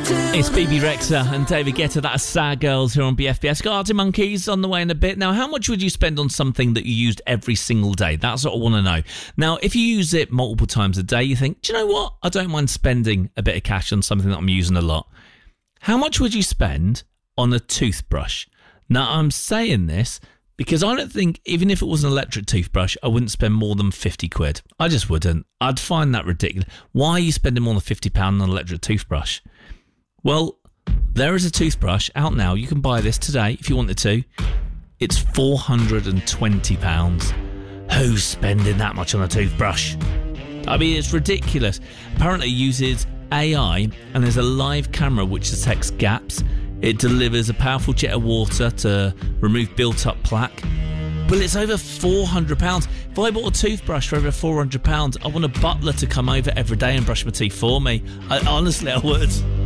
It's BB Rexa and David Guetta. That's Sad Girls here on BFBS. Got Arctic Monkeys on the way in a bit. Now, how much would you spend on something that you used every single day? That's what I want to know. Now, if you use it multiple times a day, you think, do you know what? I don't mind spending a bit of cash on something that I'm using a lot. How much would you spend on a toothbrush? Now, I'm saying this because I don't think, even if it was an electric toothbrush, I wouldn't spend more than 50 quid. I just wouldn't. I'd find that ridiculous. Why are you spending more than £50 on an electric toothbrush? Well, there is a toothbrush out now. You can buy this today if you wanted to. It's £420. Who's spending that much on a toothbrush? I mean, it's ridiculous. Apparently it uses AI and there's a live camera which detects gaps. It delivers a powerful jet of water to remove built-up plaque. Well, it's over £400. If I bought a toothbrush for over £400, I want a butler to come over every day and brush my teeth for me. Honestly, I would.